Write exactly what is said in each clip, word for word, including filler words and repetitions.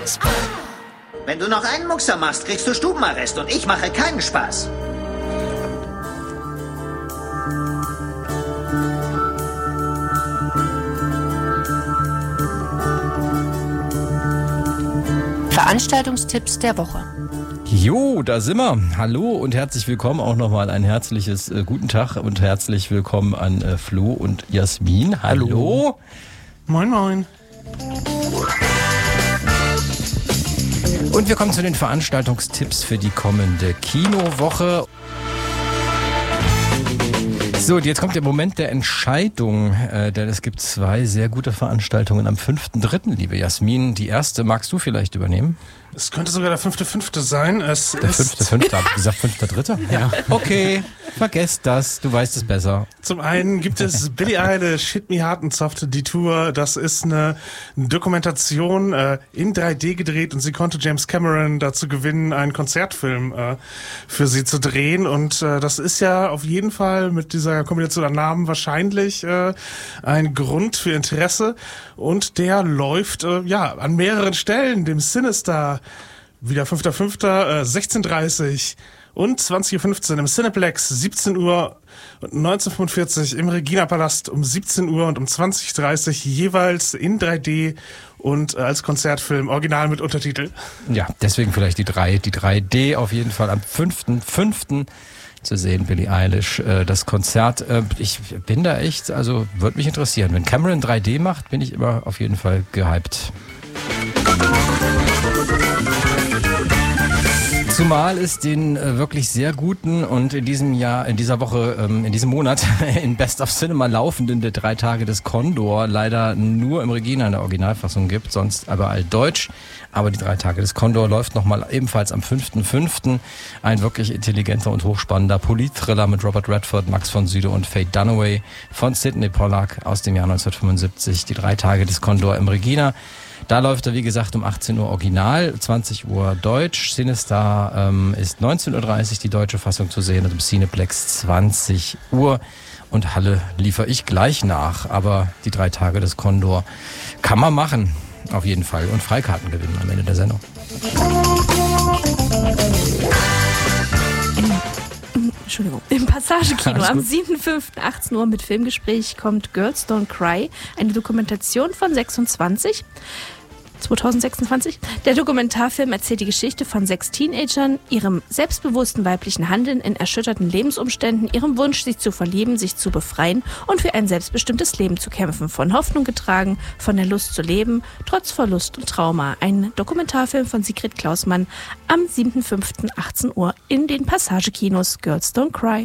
Spaß. Wenn du noch einen Muckser machst, kriegst du Stubenarrest und ich mache keinen Spaß. Veranstaltungstipps der Woche. Jo, da sind wir. Hallo und herzlich willkommen. Auch nochmal ein herzliches äh, guten Tag und herzlich willkommen an äh, Flo und Jasmin. Hallo. Hallo. Moin, moin. Und wir kommen zu den Veranstaltungstipps für die kommende Kinowoche. So, jetzt kommt der Moment der Entscheidung, äh, denn es gibt zwei sehr gute Veranstaltungen am fünften dritten, liebe Jasmin. Die erste magst du vielleicht übernehmen? Es könnte sogar der fünfte fünfte sein. Es der fünfte fünfte, habe ich gesagt, fünfter dritter? Ja. Okay, vergesst das, du weißt es besser. Zum einen gibt es Billie Eilish, Hit Me Hard and Soft, die Tour. Das ist eine Dokumentation äh, in drei D gedreht und sie konnte James Cameron dazu gewinnen, einen Konzertfilm äh, für sie zu drehen. Und äh, das ist ja auf jeden Fall mit dieser Kombination an Namen wahrscheinlich äh, ein Grund für Interesse. Und der läuft äh, ja an mehreren Stellen, dem Sinister, wieder fünfter fünfter, äh, sechzehn Uhr dreißig und zwanzig Uhr fünfzehn im Cineplex, siebzehn Uhr und neunzehn Uhr fünfundvierzig im Regina-Palast um siebzehn Uhr und um zwanzig Uhr dreißig jeweils in drei D und äh, als Konzertfilm, original mit Untertitel. Ja, deswegen vielleicht die drei, die drei D auf jeden Fall am fünften fünften zu sehen, Billie Eilish, äh, das Konzert. Äh, ich bin da echt, also würde mich interessieren. Wenn Cameron drei D macht, bin ich immer auf jeden Fall gehypt. Zumal es den äh, wirklich sehr guten und in diesem Jahr, in dieser Woche, ähm, in diesem Monat in Best of Cinema laufenden der drei Tage des Condor leider nur im Regina in der Originalfassung gibt, sonst überall deutsch. Aber die drei Tage des Condor läuft nochmal ebenfalls am fünften fünften Ein wirklich intelligenter und hochspannender Politthriller mit Robert Redford, Max von Sydow und Faye Dunaway von Sidney Pollack aus dem Jahr neunzehnhundertfünfundsiebzig. Die drei Tage des Condor im Regina. Da läuft er, wie gesagt, um achtzehn Uhr original, zwanzig Uhr deutsch. Sinister ähm, ist neunzehn Uhr dreißig die deutsche Fassung zu sehen und im Cineplex zwanzig Uhr. Und Halle liefere ich gleich nach. Aber die drei Tage des Condor kann man machen, auf jeden Fall. Und Freikarten gewinnen am Ende der Sendung. Entschuldigung. Im Passagekino am siebten fünften achtzehn Uhr mit Filmgespräch kommt Girls Don't Cry, eine Dokumentation von sechsundzwanzig zwanzig sechsundzwanzig. Der Dokumentarfilm erzählt die Geschichte von sechs Teenagern, ihrem selbstbewussten weiblichen Handeln in erschütterten Lebensumständen, ihrem Wunsch, sich zu verlieben, sich zu befreien und für ein selbstbestimmtes Leben zu kämpfen. Von Hoffnung getragen, von der Lust zu leben, trotz Verlust und Trauma. Ein Dokumentarfilm von Sigrid Klausmann am siebten fünften achtzehn Uhr in den Passagekinos. Girls Don't Cry.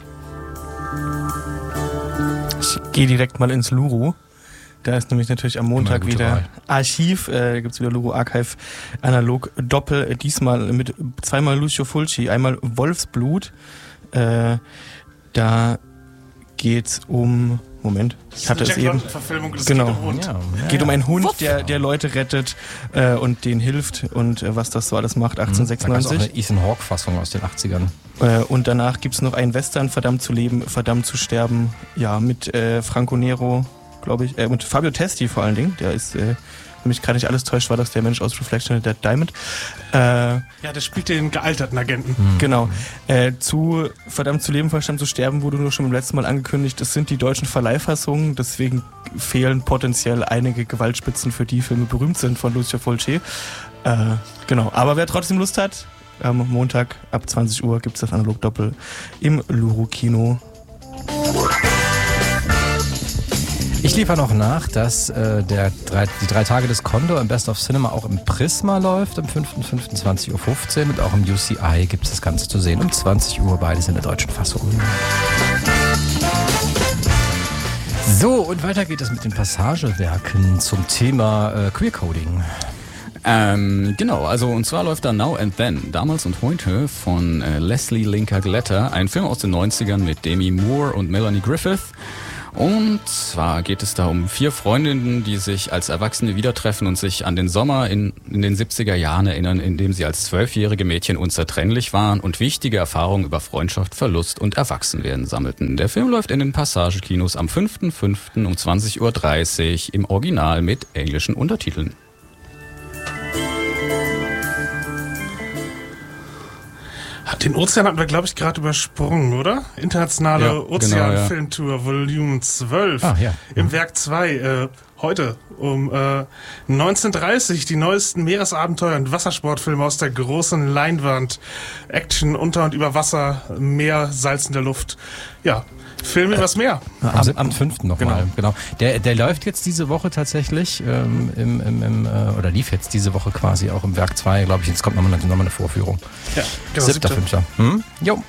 Ich gehe direkt mal ins Luru. Da ist nämlich natürlich am Montag wieder Wahl. Archiv, äh, da gibt's wieder Luru Archive analog Doppel, äh, diesmal mit zweimal Lucio Fulci, einmal Wolfsblut. Äh, da geht's um, Moment, ich hatte es eben. Verfilmung, das genau, geht um Hund. Ja, ja, geht um einen Hund, der, der Leute rettet äh, und denen hilft und äh, was das so alles macht, achtzehnhundertsechsundneunzig. Da gab's auch eine Ethan Hawke-Fassung aus den achtzigern. Äh, und danach gibt's noch einen Western, Verdammt zu leben, verdammt zu sterben, ja, mit äh, Franco Nero, glaube ich, äh, und Fabio Testi vor allen Dingen, der ist, äh, wenn mich gerade nicht alles täuscht, war das der Mensch aus Reflection Dead Diamond. Äh, ja, der spielt den gealterten Agenten. Mhm. Genau. Äh, zu Verdammt zu leben, Verdammt zu sterben wurde nur schon beim letzten Mal angekündigt. Das sind die deutschen Verleihfassungen, deswegen fehlen potenziell einige Gewaltspitzen, für die Filme berühmt sind von Lucio Fulci. Äh, genau. Aber wer trotzdem Lust hat, am Montag ab zwanzig Uhr gibt es das Analog Doppel im Luru Kino. Ich liefere noch nach, dass äh, der drei, die drei Tage des Condor im Best of Cinema auch im Prisma läuft, am fünften fünften zwanzig Uhr fünfzehn und auch im U C I gibt es das Ganze zu sehen um zwanzig Uhr, beides in der deutschen Fassung. So, und weiter geht es mit den Passagewerken zum Thema äh, Queercoding. Ähm, genau, also und zwar läuft da Now and Then, damals und heute von äh, Leslie Linka Gletter, ein Film aus den neunzigern mit Demi Moore und Melanie Griffith. Und zwar geht es da um vier Freundinnen, die sich als Erwachsene wieder treffen und sich an den Sommer in, in den siebziger Jahren erinnern, in dem sie als zwölfjährige Mädchen unzertrennlich waren und wichtige Erfahrungen über Freundschaft, Verlust und Erwachsenwerden sammelten. Der Film läuft in den Passagekinos am fünften fünften um zwanzig Uhr dreißig im Original mit englischen Untertiteln. Den Ozean hatten wir, glaube ich, gerade übersprungen, oder? Internationale Ja, Ozean-Filmtour, genau, ja. Volume zwölf. Ah, ja. Im Werk zwei, äh, heute um äh, neunzehn Uhr dreißig die neuesten Meeresabenteuer- und Wassersportfilme aus der großen Leinwand. Action unter und über Wasser, Meer, Salz in der Luft. Ja, Film übers Meer. Am siebten fünften nochmal, genau. genau. Der, der läuft jetzt diese Woche tatsächlich, ähm, im, im, im, äh, oder lief jetzt diese Woche quasi auch im Werk zwei, glaube ich. Jetzt kommt nochmal noch mal eine Vorführung. Ja, genau. siebter fünfter Hm? Jo.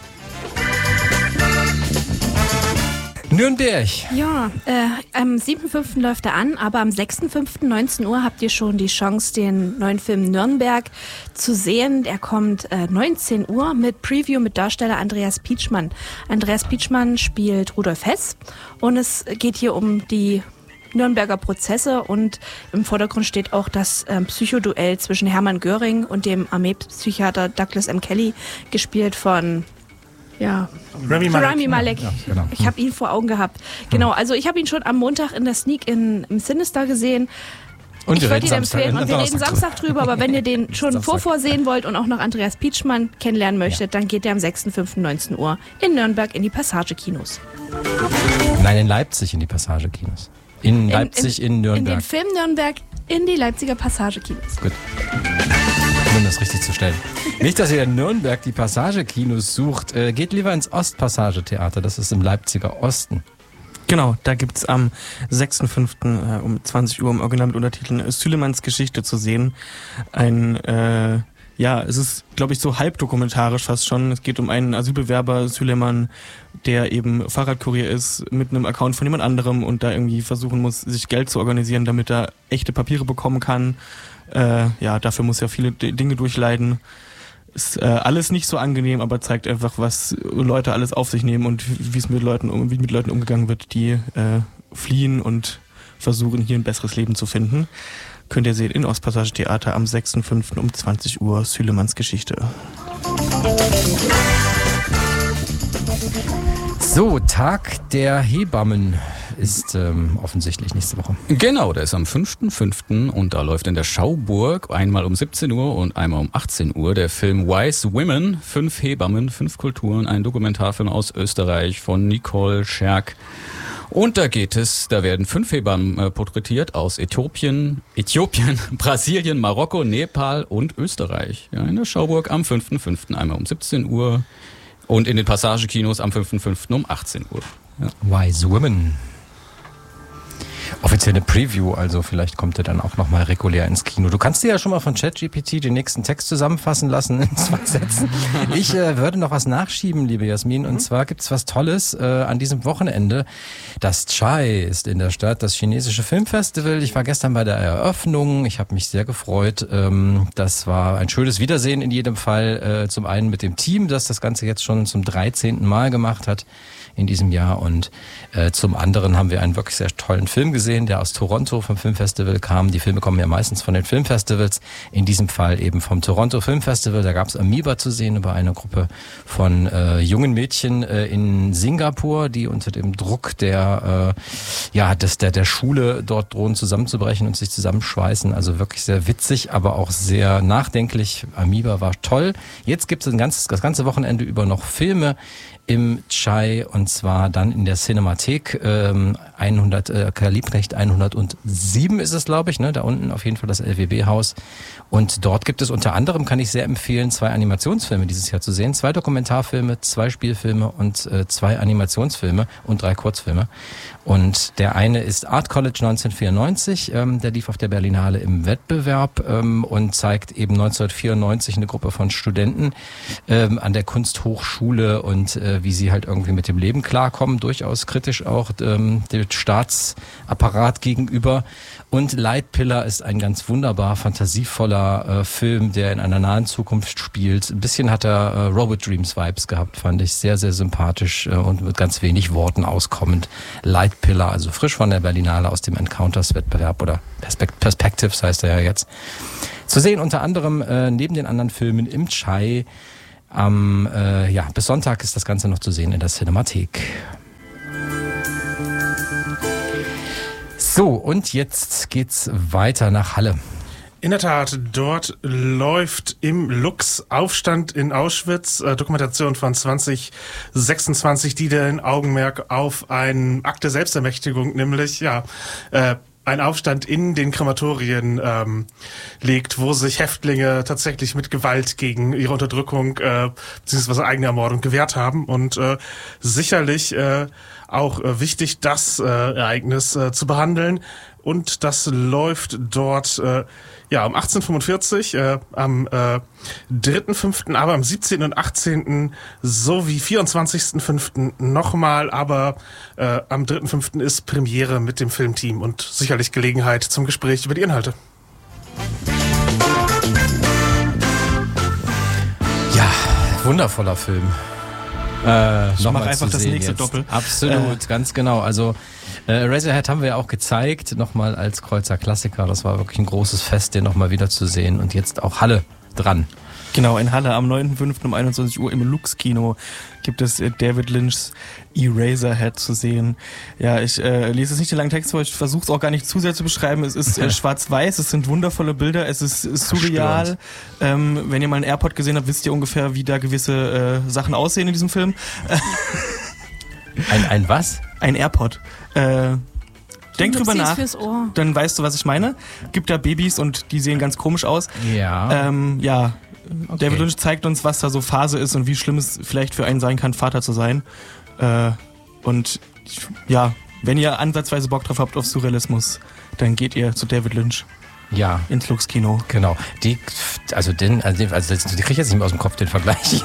Nürnberg. Ja, äh, am siebten fünften läuft er an, aber am sechsten fünften neunzehn Uhr habt ihr schon die Chance, den neuen Film Nürnberg zu sehen. Er kommt äh, neunzehn Uhr mit Preview mit Darsteller Andreas Pietschmann. Andreas Pietschmann spielt Rudolf Hess und es geht hier um die Nürnberger Prozesse und im Vordergrund steht auch das ähm, Psychoduell zwischen Hermann Göring und dem Armeepsychiater Douglas M. Kelly, gespielt von Ja, Rami Malek. Rami Malek. Ja, genau. Ich habe ihn vor Augen gehabt. Genau, also ich habe ihn schon am Montag in der Sneak in, im Sinister gesehen. Und ich wir würde reden ihn Samstag, empfehlen äh, und wir reden Donnerstag Samstag drüber, aber wenn ihr den schon Samstag. vorvorsehen wollt und auch noch Andreas Pietschmann kennenlernen möchtet, dann geht ihr am sechsten fünften neunzehn Uhr in Nürnberg in die Passage-Kinos. Nein, in Leipzig in die Passage-Kinos. In Leipzig, in, in Nürnberg. In den Film Nürnberg in die Leipziger Passage-Kinos. Gut. Um das richtig zu stellen. Nicht, dass ihr in Nürnberg die Passage-Kinos sucht. Äh, geht lieber ins Ostpassage-Theater. Das ist im Leipziger Osten. Genau, da gibt's am sechsten fünften Äh, um zwanzig Uhr im Original mit Untertiteln Sülemans Geschichte zu sehen. Ein, äh, ja, es ist, glaube ich, so halbdokumentarisch fast schon. Es geht um einen Asylbewerber, Süleman, der eben Fahrradkurier ist mit einem Account von jemand anderem und da irgendwie versuchen muss, sich Geld zu organisieren, damit er echte Papiere bekommen kann. Äh, ja, dafür muss er viele D- Dinge durchleiden. Ist äh, alles nicht so angenehm, aber zeigt einfach, was Leute alles auf sich nehmen und wie es mit Leuten, um, wie mit Leuten umgegangen wird, die äh, fliehen und versuchen, hier ein besseres Leben zu finden. Könnt ihr sehen in Ostpassage Theater am sechsten fünften um zwanzig Uhr Sülemans Geschichte. So, Tag der Hebammen ist ähm, offensichtlich nächste Woche. Genau, der ist am fünften fünften und da läuft in der Schauburg einmal um siebzehn Uhr und einmal um achtzehn Uhr der Film Wise Women, fünf Hebammen, fünf Kulturen, ein Dokumentarfilm aus Österreich von Nicole Scherk. Und da geht es, da werden fünf Hebammen äh, porträtiert aus Äthiopien, Äthiopien, Brasilien, Marokko, Nepal und Österreich. Ja, in der Schauburg am fünften fünften einmal um siebzehn Uhr und in den Passagekinos am fünften fünften um achtzehn Uhr. Ja. Wise Women. Offizielle Preview, also vielleicht kommt er dann auch nochmal regulär ins Kino. Du kannst dir ja schon mal von ChatGPT den nächsten Text zusammenfassen lassen in zwei Sätzen. Ich äh, würde noch was nachschieben, liebe Jasmin, und zwar gibt's was Tolles äh, an diesem Wochenende. Das Chai ist in der Stadt, das chinesische Filmfestival. Ich war gestern bei der Eröffnung, ich habe mich sehr gefreut. Ähm, das war ein schönes Wiedersehen in jedem Fall. Äh, zum einen mit dem Team, das das Ganze jetzt schon zum dreizehnten Mal gemacht hat in diesem Jahr, und äh, zum anderen haben wir einen wirklich sehr tollen Film gesehen, der aus Toronto vom Filmfestival kam. Die Filme kommen ja meistens von den Filmfestivals, in diesem Fall eben vom Toronto Filmfestival. Da gab es Amoeba zu sehen über eine Gruppe von äh, jungen Mädchen äh, in Singapur, die unter dem Druck der äh, ja des, der, der Schule dort drohen zusammenzubrechen und sich zusammenschweißen. Also wirklich sehr witzig, aber auch sehr nachdenklich. Amoeba war toll. Jetzt gibt es ein ganzes, das ganze Wochenende über noch Filme im Chai, und zwar dann in der Cinemathek, ähm, hundert, äh, Karl Liebknecht hundertsieben ist es, glaube ich, ne, da unten auf jeden Fall das L W B-Haus. Und dort gibt es unter anderem, kann ich sehr empfehlen, zwei Animationsfilme dieses Jahr zu sehen, zwei Dokumentarfilme, zwei Spielfilme und äh, zwei Animationsfilme und drei Kurzfilme. Und der eine ist Art College neunzehnhundertvierundneunzig, ähm, der lief auf der Berlinale im Wettbewerb ähm, und zeigt eben neunzehnhundertvierundneunzig eine Gruppe von Studenten ähm, an der Kunsthochschule und äh, wie sie halt irgendwie mit dem Leben klarkommen, durchaus kritisch auch ähm, dem Staatsapparat gegenüber. Und Lightpillar ist ein ganz wunderbar fantasievoller äh, Film, der in einer nahen Zukunft spielt. Ein bisschen hat er äh, Robot Dreams Vibes gehabt, fand ich sehr, sehr sympathisch äh, und mit ganz wenig Worten auskommend. Lightpillar, also frisch von der Berlinale aus dem Encounters-Wettbewerb oder Perspect- Perspectives heißt er ja jetzt. Zu sehen unter anderem äh, neben den anderen Filmen im Chai. Am, äh, ja, bis Sonntag ist das Ganze noch zu sehen in der Cinemathek. So, und jetzt geht's weiter nach Halle. In der Tat, dort läuft im Lux Aufstand in Auschwitz, äh, Dokumentation von zwanzig sechsundzwanzig, die den Augenmerk auf einen Akt der Selbstermächtigung, nämlich ja äh, ein Aufstand in den Krematorien ähm, legt, wo sich Häftlinge tatsächlich mit Gewalt gegen ihre Unterdrückung äh, bzw. eigene Ermordung gewehrt haben und äh, sicherlich äh, auch äh, wichtig, das äh, Ereignis äh, zu behandeln. Und das läuft dort äh, ja um achtzehnhundertfünfundvierzig, äh, am äh, dritten fünften, aber am siebzehnten und achtzehnten sowie vierundzwanzigsten fünften nochmal, aber äh, am dritten fünften ist Premiere mit dem Filmteam und sicherlich Gelegenheit zum Gespräch über die Inhalte. Ja, wundervoller Film. Äh, ich mach einfach das nächste jetzt. Doppel. Absolut, äh. ganz genau. Also äh, Eraserhead haben wir ja auch gezeigt, nochmal als Kreuzer Klassiker. Das war wirklich ein großes Fest, den nochmal wieder zu sehen. Und jetzt auch Halle dran. Genau, in Halle am neunten fünften um einundzwanzig Uhr im Lux-Kino gibt es äh, David Lynch's Eraserhead zu sehen. Ja, ich äh, lese jetzt nicht den langen Text vor, ich versuche es auch gar nicht zu sehr zu beschreiben. Es ist äh, schwarz-weiß, es sind wundervolle Bilder, es ist, ist surreal. Ähm, wenn ihr mal einen AirPod gesehen habt, wisst ihr ungefähr, wie da gewisse äh, Sachen aussehen in diesem Film. Ein, ein was? Ein AirPod. Äh, Denk drüber nach, fürs Ohr. Dann weißt du, was ich meine. Gibt da Babys und die sehen ganz komisch aus. Ja. Ähm, ja. Okay. David Lynch zeigt uns, was da so Phase ist und wie schlimm es vielleicht für einen sein kann, Vater zu sein. Äh, und ja, wenn ihr ansatzweise Bock drauf habt auf Surrealismus, dann geht ihr zu David Lynch. Ja. Ins Lux-Kino. Genau. Die, also den, also, den, also die kriege ich jetzt nicht mehr aus dem Kopf, den Vergleich.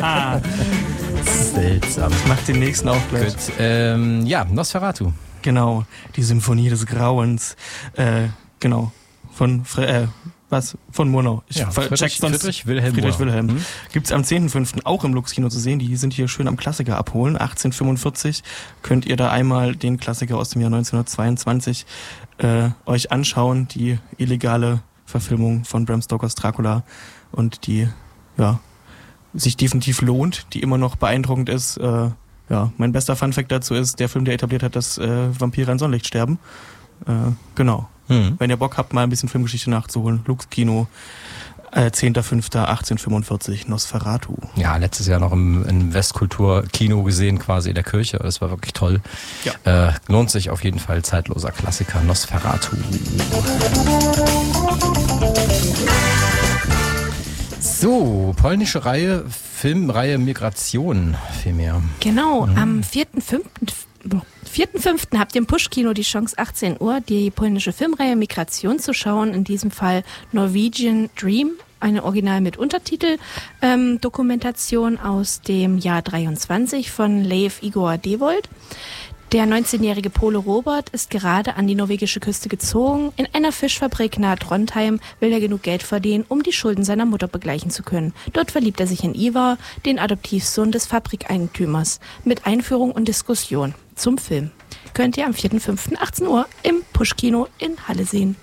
Seltsam. Ich mach den nächsten auch gleich. Gut. Ähm, ja, Nosferatu. Genau, die Symphonie des Grauens. Äh, genau. Von Fre- äh, was? Von Murnau. Ich ja, ver- Friedrich, sonst Friedrich Wilhelm Friedrich Murnau. Wilhelm. Hm? Gibt's am zehnten fünften auch im Lux-Kino zu sehen. Die sind hier schön am Klassiker abholen. achtzehnhundertfünfundvierzig könnt ihr da einmal den Klassiker aus dem Jahr neunzehnhundertzweiundzwanzig äh, euch anschauen. Die illegale Verfilmung von Bram Stokers Dracula. Und die, ja, sich definitiv lohnt, die immer noch beeindruckend ist. Äh, ja, mein bester Funfact dazu ist, der Film, der etabliert hat, dass äh, Vampire in Sonnenlicht sterben. Äh, genau. Hm. Wenn ihr Bock habt, mal ein bisschen Filmgeschichte nachzuholen. Lux-Kino, äh, zehnten fünften achtzehnhundertfünfundvierzig, Nosferatu. Ja, letztes Jahr noch im, im Westkultur-Kino gesehen, quasi in der Kirche. Das war wirklich toll. Ja. Äh, lohnt sich auf jeden Fall, zeitloser Klassiker, Nosferatu. So, polnische Reihe, Filmreihe Migration, vielmehr. Genau, mhm. am vierten fünften vierten fünften habt ihr im Push-Kino die Chance, achtzehn Uhr, die polnische Filmreihe Migration zu schauen. In diesem Fall Norwegian Dream, eine Original mit Untertitel, ähm, Dokumentation aus dem Jahr dreiundzwanzig von Leif Igor Devold. Der neunzehnjährige Pole Robert ist gerade an die norwegische Küste gezogen. In einer Fischfabrik nahe Trondheim will er genug Geld verdienen, um die Schulden seiner Mutter begleichen zu können. Dort verliebt er sich in Ivar, den Adoptivsohn des Fabrikeigentümers. Mit Einführung und Diskussion zum Film könnt ihr am vierten fünften achtzehn Uhr im Push-Kino in Halle sehen.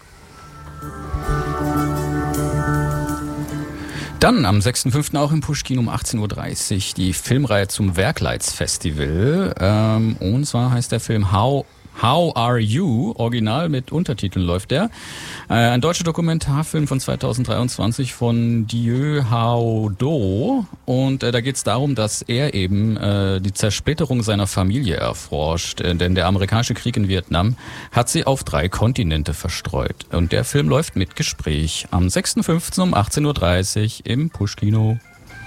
Dann am sechsten fünften auch im Push-Kino um achtzehn Uhr dreißig die Filmreihe zum Werkleitsfestival. Ähm, und zwar heißt der Film How How Are You? Original mit Untertiteln läuft der. Äh, ein deutscher Dokumentarfilm von zweitausenddreiundzwanzig von Dieu Hao Do. Und äh, da geht es darum, dass er eben äh, die Zersplitterung seiner Familie erforscht. Äh, denn der amerikanische Krieg in Vietnam hat sie auf drei Kontinente verstreut. Und der Film läuft mit Gespräch am sechsten fünften um achtzehn Uhr dreißig im Push-Kino.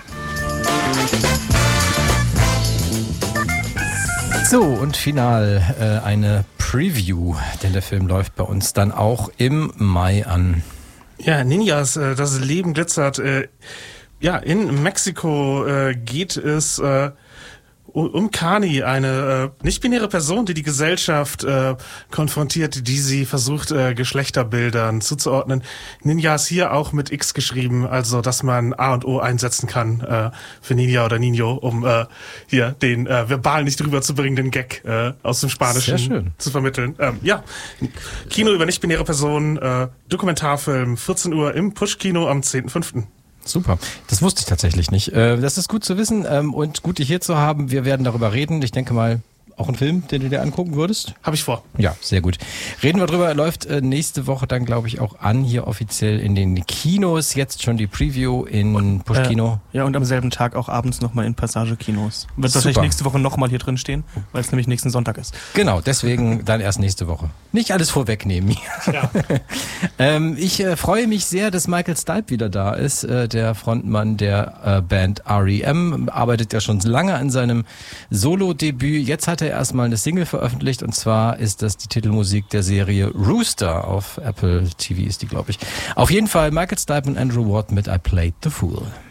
So, und final äh, eine Preview, denn der Film läuft bei uns dann auch im Mai an. Ja, Ninjas, äh, das Leben glitzert. Äh, ja, in Mexiko äh, geht es äh, um Kani, eine äh, nicht-binäre Person, die die Gesellschaft äh, konfrontiert, die sie versucht, äh, Geschlechterbildern zuzuordnen. Ninja ist hier auch mit X geschrieben, also dass man A und O einsetzen kann äh, für Ninja oder Nino, um äh, hier den äh, verbal nicht rüberzubringenden Gag äh, aus dem Spanischen zu vermitteln. Ähm, ja, Kino über nicht-binäre Personen, äh, Dokumentarfilm, vierzehn Uhr im Push-Kino am zehnten fünften Super. Das wusste ich tatsächlich nicht. Das ist gut zu wissen und gut, dich hier zu haben. Wir werden darüber reden. Ich denke mal, auch ein Film, den du dir angucken würdest? Habe ich vor. Ja, sehr gut. Reden wir drüber. Läuft äh, nächste Woche dann, glaube ich, auch an, hier offiziell in den Kinos. Jetzt schon die Preview in Pushkino. Äh, ja, und am selben Tag auch abends nochmal in Passage-Kinos. Wird Super. wahrscheinlich nächste Woche nochmal hier drin stehen, weil es nämlich nächsten Sonntag ist. Genau, deswegen dann erst nächste Woche. Nicht alles vorwegnehmen. Ja. ähm, ich äh, freue mich sehr, dass Michael Stipe wieder da ist. Äh, der Frontmann der äh, Band R E M. Arbeitet ja schon lange an seinem Solo-Debüt. Jetzt hat er erstmal eine Single veröffentlicht und zwar ist das die Titelmusik der Serie Rooster. Auf Apple T V ist die, glaube ich. Auf jeden Fall Michael Stipe und Andrew Watt mit I Played the Fool.